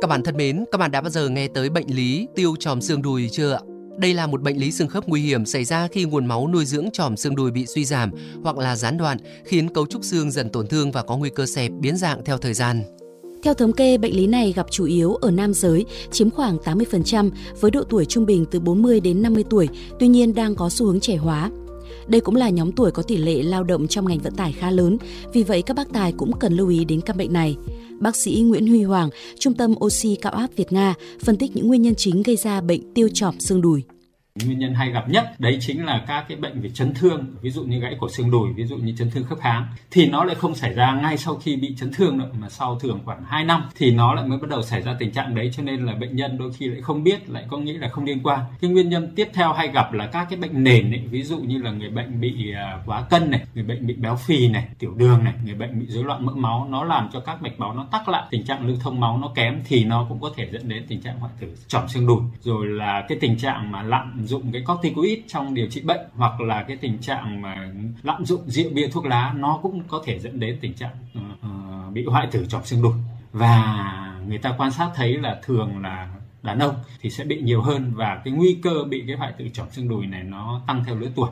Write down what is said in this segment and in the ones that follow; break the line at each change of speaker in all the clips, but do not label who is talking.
Các bạn thân mến, các bạn đã bao giờ nghe tới bệnh lý tiêu chòm xương đùi chưa ạ? Đây là một bệnh lý xương khớp nguy hiểm xảy ra khi nguồn máu nuôi dưỡng chòm xương đùi bị suy giảm hoặc là gián đoạn, khiến cấu trúc xương dần tổn thương và có nguy cơ xẹp biến dạng theo thời gian.
Theo thống kê, bệnh lý này gặp chủ yếu ở nam giới, chiếm khoảng 80% với độ tuổi trung bình từ 40 đến 50 tuổi, tuy nhiên đang có xu hướng trẻ hóa. Đây cũng là nhóm tuổi có tỷ lệ lao động trong ngành vận tải khá lớn, vì vậy các bác tài cũng cần lưu ý đến căn bệnh này. Bác sĩ Nguyễn Huy Hoàng, Trung tâm Oxy Cao áp Việt Nga, phân tích những nguyên nhân chính gây ra bệnh tiêu chòm xương đùi.
Nguyên nhân hay gặp nhất đấy chính là các cái bệnh về chấn thương, ví dụ như gãy cổ xương đùi, ví dụ như chấn thương khớp háng, thì nó lại không xảy ra ngay sau khi bị chấn thương nữa, mà sau thường khoảng 2 năm thì nó lại mới bắt đầu xảy ra tình trạng đấy, cho nên là bệnh nhân đôi khi lại không biết, lại có nghĩ là không liên quan. Cái nguyên nhân tiếp theo hay gặp là các cái bệnh nền ấy, ví dụ như là người bệnh bị quá cân này, người bệnh bị béo phì này, tiểu đường này, người bệnh bị rối loạn mỡ máu, nó làm cho các mạch máu nó tắc lại, tình trạng lưu thông máu nó kém thì nó cũng có thể dẫn đến tình trạng hoại tử chòm xương đùi. Rồi là cái tình trạng mà lạm dụng cái corticoid trong điều trị bệnh, hoặc là cái tình trạng mà lạm dụng rượu bia thuốc lá, nó cũng có thể dẫn đến tình trạng bị hoại tử chòm xương đùi. Và người ta quan sát thấy là thường là đàn ông thì sẽ bị nhiều hơn, và cái nguy cơ bị cái hoại tử chòm xương đùi này nó tăng theo lứa tuổi.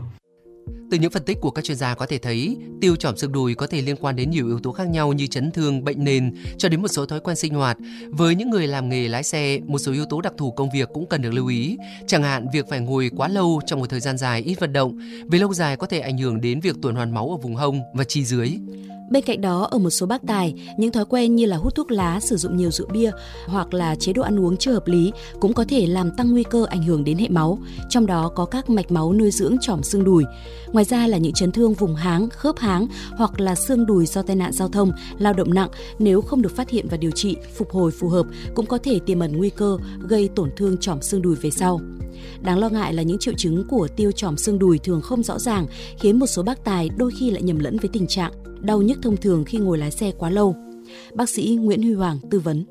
Từ những phân tích của các chuyên gia có thể thấy, tiêu chòm xương đùi có thể liên quan đến nhiều yếu tố khác nhau như chấn thương, bệnh nền cho đến một số thói quen sinh hoạt. Với những người làm nghề lái xe, một số yếu tố đặc thù công việc cũng cần được lưu ý, chẳng hạn việc phải ngồi quá lâu trong một thời gian dài ít vận động, về lâu dài có thể ảnh hưởng đến việc tuần hoàn máu ở vùng hông và chi dưới.
Bên cạnh đó, ở một số bác tài, những thói quen như là hút thuốc lá, sử dụng nhiều rượu bia hoặc là chế độ ăn uống chưa hợp lý cũng có thể làm tăng nguy cơ ảnh hưởng đến hệ máu, trong đó có các mạch máu nuôi dưỡng chòm xương đùi. Ngoài ra là những chấn thương vùng háng, khớp háng hoặc là xương đùi do tai nạn giao thông, lao động nặng, nếu không được phát hiện và điều trị, phục hồi phù hợp cũng có thể tiềm ẩn nguy cơ gây tổn thương chòm xương đùi về sau. Đáng lo ngại là những triệu chứng của tiêu chòm xương đùi thường không rõ ràng, khiến một số bác tài đôi khi lại nhầm lẫn với tình trạng đau nhức thông thường khi ngồi lái xe quá lâu. Bác sĩ Nguyễn Huy Hoàng tư vấn.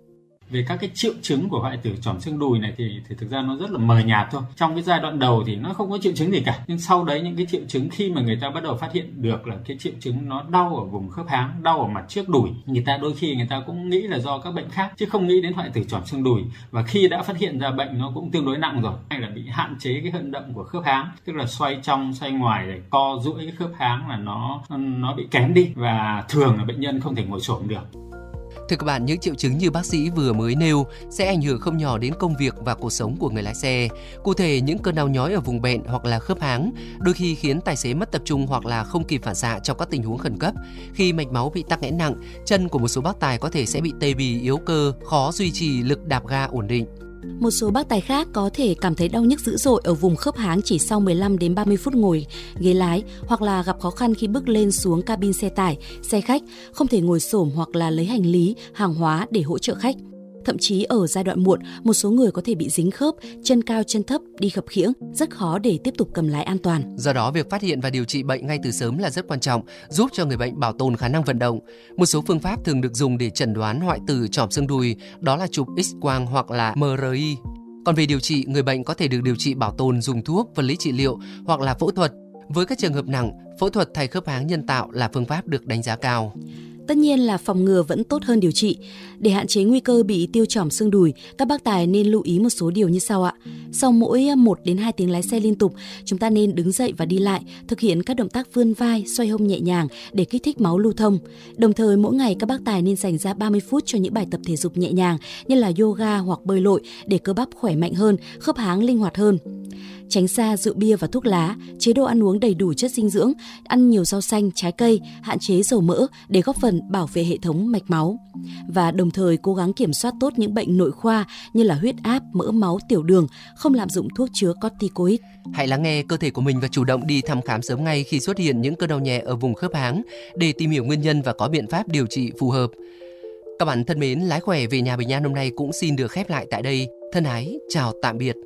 Về các cái triệu chứng của hoại tử chòm xương đùi này thì thực ra nó rất là mờ nhạt thôi. Trong cái giai đoạn đầu thì nó không có triệu chứng gì cả. Nhưng sau đấy những cái triệu chứng khi mà người ta bắt đầu phát hiện được là cái triệu chứng nó đau ở vùng khớp háng, đau ở mặt trước đùi, đôi khi người ta cũng nghĩ là do các bệnh khác chứ không nghĩ đến hoại tử chòm xương đùi. Và khi đã phát hiện ra bệnh nó cũng tương đối nặng rồi, hay là bị hạn chế cái vận động của khớp háng, tức là xoay trong xoay ngoài để co duỗi cái khớp háng là nó bị kém đi, và thường là bệnh nhân không thể ngồi xổm được.
Thưa các bạn, những triệu chứng như bác sĩ vừa mới nêu sẽ ảnh hưởng không nhỏ đến công việc và cuộc sống của người lái xe. Cụ thể, những cơn đau nhói ở vùng bẹn hoặc là khớp háng đôi khi khiến tài xế mất tập trung hoặc là không kịp phản xạ trong các tình huống khẩn cấp. Khi mạch máu bị tắc nghẽn nặng, chân của một số bác tài có thể sẽ bị tê bì, yếu cơ, khó duy trì lực đạp ga ổn định.
Một số bác tài khác có thể cảm thấy đau nhức dữ dội ở vùng khớp háng chỉ sau 15 đến 30 phút ngồi ghế lái, hoặc là gặp khó khăn khi bước lên xuống cabin xe tải, xe khách, không thể ngồi xổm hoặc là lấy hành lý, hàng hóa để hỗ trợ khách. Thậm chí ở giai đoạn muộn, một số người có thể bị dính khớp, chân cao chân thấp, đi khập khiễng, rất khó để tiếp tục cầm lái an toàn.
Do đó, việc phát hiện và điều trị bệnh ngay từ sớm là rất quan trọng, giúp cho người bệnh bảo tồn khả năng vận động. Một số phương pháp thường được dùng để chẩn đoán hoại tử chòm xương đùi, đó là chụp X-quang hoặc là MRI. Còn về điều trị, người bệnh có thể được điều trị bảo tồn dùng thuốc, vật lý trị liệu hoặc là phẫu thuật. Với các trường hợp nặng, phẫu thuật thay khớp háng nhân tạo là phương pháp được đánh giá cao.
Tất nhiên là phòng ngừa vẫn tốt hơn điều trị. Để hạn chế nguy cơ bị tiêu chòm xương đùi, các bác tài nên lưu ý một số điều như sau ạ. Sau mỗi 1 đến 2 tiếng lái xe liên tục, chúng ta nên đứng dậy và đi lại, thực hiện các động tác vươn vai, xoay hông nhẹ nhàng để kích thích máu lưu thông. Đồng thời, mỗi ngày các bác tài nên dành ra 30 phút cho những bài tập thể dục nhẹ nhàng như là yoga hoặc bơi lội để cơ bắp khỏe mạnh hơn, khớp háng linh hoạt hơn. Tránh xa rượu bia và thuốc lá, chế độ ăn uống đầy đủ chất dinh dưỡng, ăn nhiều rau xanh, trái cây, hạn chế dầu mỡ để góp phần bảo vệ hệ thống mạch máu. Và đồng thời cố gắng kiểm soát tốt những bệnh nội khoa như là huyết áp, mỡ máu, tiểu đường, không lạm dụng thuốc chứa corticoid.
Hãy lắng nghe cơ thể của mình và chủ động đi thăm khám sớm ngay khi xuất hiện những cơn đau nhẹ ở vùng khớp háng để tìm hiểu nguyên nhân và có biện pháp điều trị phù hợp. Các bạn thân mến, Lái khỏe về nhà bình an hôm nay cũng xin được khép lại tại đây. Thân ái, chào tạm biệt.